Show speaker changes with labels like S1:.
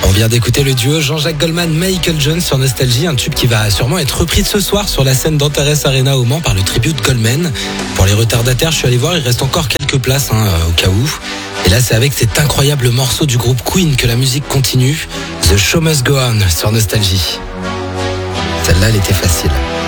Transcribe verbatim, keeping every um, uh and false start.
S1: On vient d'écouter le duo Jean-Jacques Goldman, Michael Jones sur Nostalgie, un tube qui va sûrement être repris ce soir sur la scène d'Antares Arena au Mans par le tribute Goldman. Pour les retardataires, je suis allé voir, il reste encore quelques places hein, au cas où. Et là, c'est avec cet incroyable morceau du groupe Queen que la musique continue. The Show Must Go On sur Nostalgie. Celle-là, elle était facile.